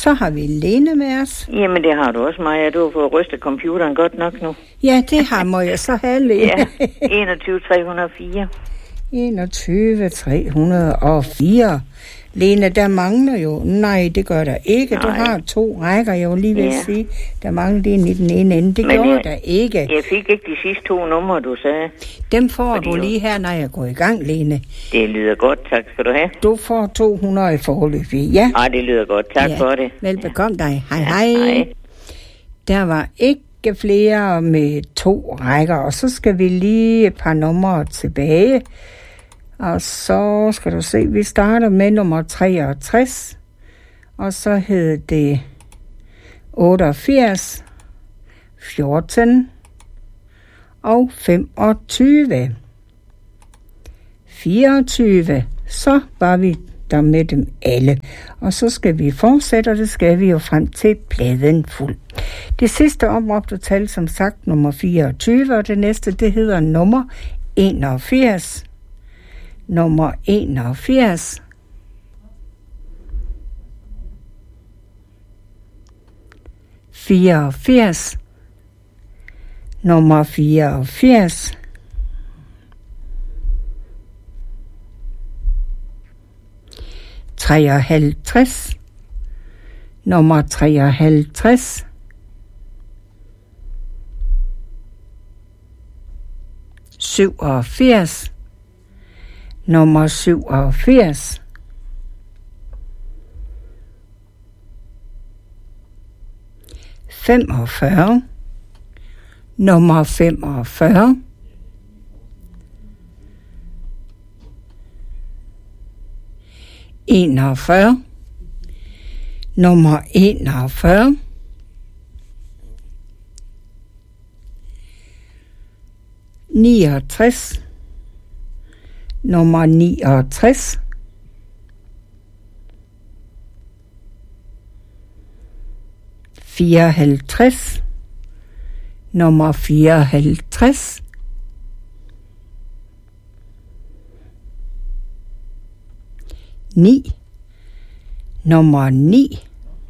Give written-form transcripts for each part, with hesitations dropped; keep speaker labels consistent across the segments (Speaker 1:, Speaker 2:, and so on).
Speaker 1: Så har vi Lene med os.
Speaker 2: Jamen, det har du også, Maja. Du har fået rystet computeren godt nok nu.
Speaker 1: Ja, det har må jeg så have, Lene.
Speaker 2: Ja, 21.304.
Speaker 1: 21.304. Lene, der mangler jo... Nej, det gør der ikke. Nej. Du har 2 rækker, jeg vil lige vil sige. Der mangler det i den ene ende. Det gjorde der ikke.
Speaker 2: Jeg fik ikke de sidste 2 numre, du sagde.
Speaker 1: Dem får du lige her, når jeg går i gang, Lene.
Speaker 2: Det lyder godt, tak skal du have.
Speaker 1: Du får 200 i forløbig, ja.
Speaker 2: Nej, det lyder godt, tak for det.
Speaker 1: Velbekomme dig. Hej, hej. Der var ikke flere med 2 rækker, og så skal vi lige et par numre tilbage. Og så skal du se, vi starter med nummer 63, og så hed det 88, 14 og 25. 24, så var vi der med dem alle. Og så skal vi fortsætte, og det skal vi jo frem til pladen fuld. Det sidste områbte tal, som sagt, nummer 24, og det næste, det hedder nummer 81. Nummer 81. ...84... ...nummer 84... ...53... ...nummer 53... ...87... ...nummer 87... ...45... ...nummer 45... ...41... ...nummer 41... ...69... ...nummer 69... ...54... ...nummer 54... ...9... ...nummer 9...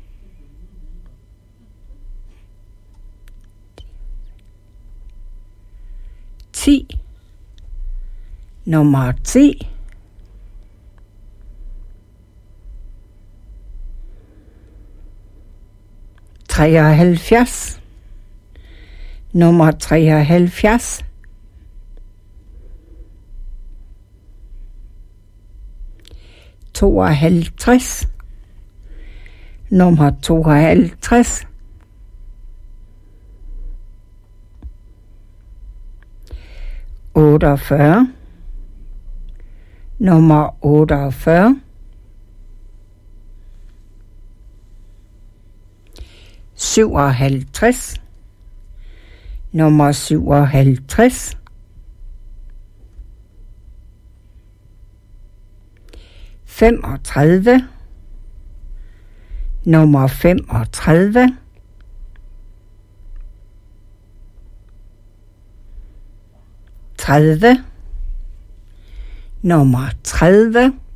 Speaker 1: ...10... ...nummer 10... ...73... ...nummer 73... ...52... ...nummer 52... ...48... ...nummer 48... ...57... ...nummer 57... ...35... ...nummer 35... ...30... ...nummer 30...